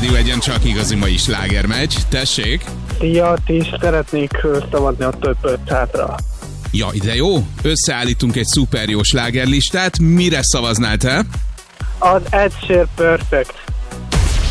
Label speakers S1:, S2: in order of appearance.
S1: Rádió Egyen csak igazi mai sláger megy. Tessék!
S2: Szia, ti is szeretnék szavazni a több 500-ra.
S1: Ja, de jó. Összeállítunk egy szuper jó slágerlistát. Mire szavaznál te?
S2: Az Ed Sheeran Perfect.